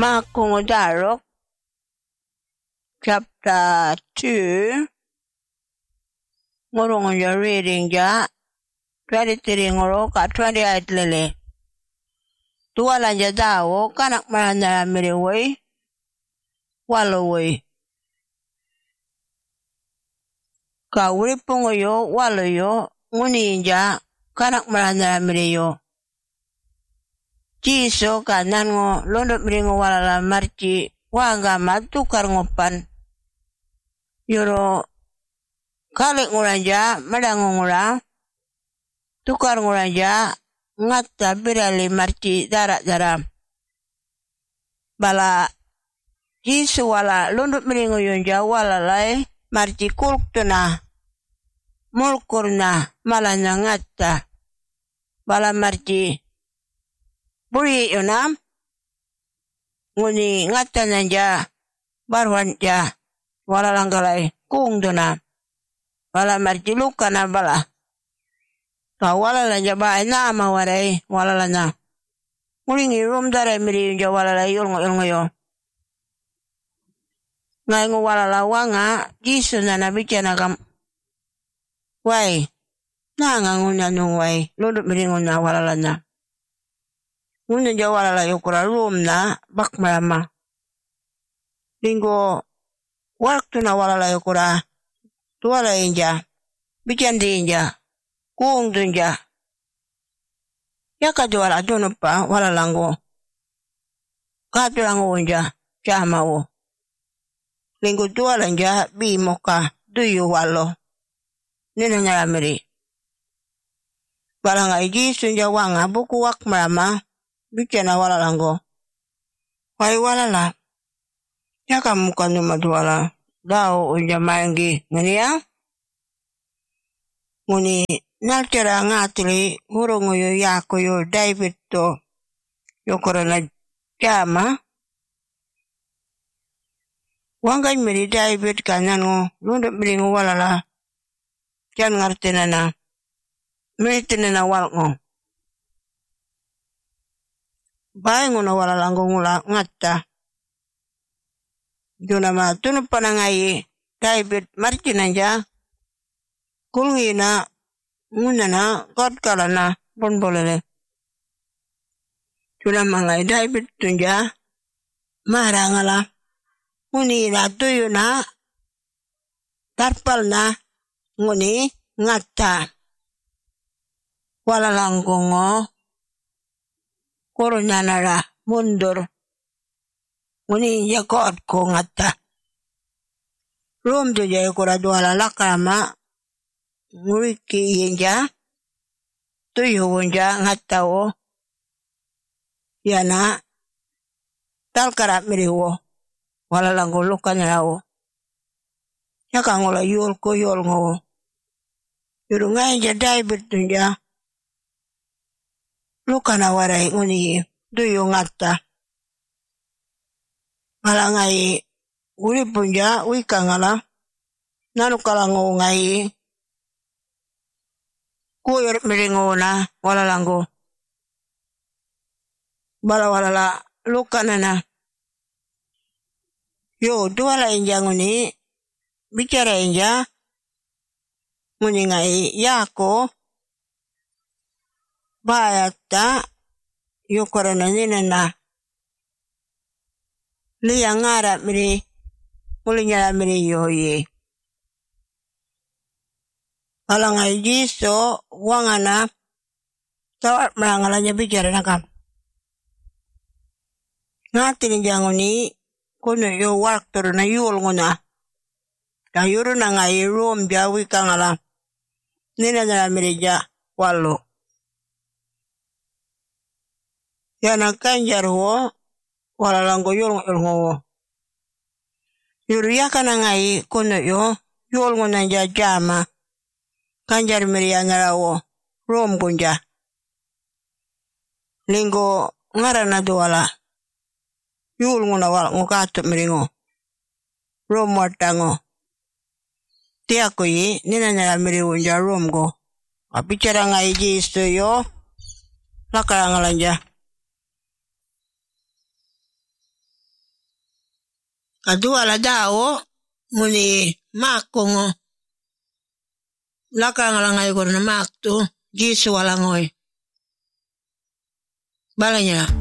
Makungudarok, chapter 2. Ngurungun your reading ja 23 nguro ka 28 lele. Tuwalan ja dawo kanak marana miriway waloway. Ka wuripungoyo waloyo nguninja kanak marana miriyo. Jiso kanan ngo londot miringo walala marci wanga matukar ngopan. Yoro kalik nguranja madango ngura tukar nguranja ngata birali marci dara-dara. Bala jiso wala londot miringo yonja walalai marci kulktuna mulkurna malanya ngata. Bala marci buri yonam nguni ngata nanja barwan ja wala langgalai kung dona wala marci luka na bala ka wala lanja ba na ma warai wala lana nguni ngirum dare miri ja wala la yol yo ngai ngo wala la wanga jisu na bicara kam wai na nguna nu wai lodot miri ngona wala lana nguna ja wala la yokura room na bak marama Linggo waktu na wala la yokura tuwala inja bicandi inja kung dunja yaka juala dono pa wala lango katu lango inja chama wo linggo tuwala inja bi moka duyu walo nina nyala miri baranga iji sunja wanga buku wak marama bicana wala lango wai wala la yaka muka numa duwala dao unja maengi ngani ya nguni naltera ngatili ngurungu yo yako yo David to yokora na jama wangay miri David kanano lundot miringu wala la jan ngartina na miritina na walngo bae ngono wala langgo ngula ngata jona ma tunu panangai David marcinanja kulngina ngunana god kalana bonbolele jona mangai David tunja marangala ngunina tuyuna tarpalna nguni ngata wala langgo ngo koronyanara mundur nguni yakot ko ngata rum jo jay kora duala lakama nguriki yenja tuyo wonja ngata wo yana talkara miriwo wala langgo lukanya wo yaka ngola yol ko yol ngo yuru ngai ja David tunja lukana warai nguni tuyo ngata malangai uri punja wika ngala nanu kalango ngai kuyor miringo na wala langgo bala wala la lukana na yo duala inja nguni bicara inja nguni ngai yako bayata yo korona nina na liya ngara miri mulinya miri yoye alangai jiso wangana tawat marangalanya bicara nakam ngati ni jangoni kono yo waktu na yul ngona kayuru na ngai room jawi kangala nina na miri ja walo yana kanjarwo wala langgo yol ngo yuru yaka na ngai kono yo yol ngona ja jama kanjar miriana rawo rom gunja linggo ngarana duala yul ngona wal ngokatu miringo rom watango tiako yi nina nyala miriwo ja rom go apicara ngai jisto yo lakara ngalanja Kadua la dao muni makongo. Laka ngalangai korna maktu gisu walangoi. Balanya.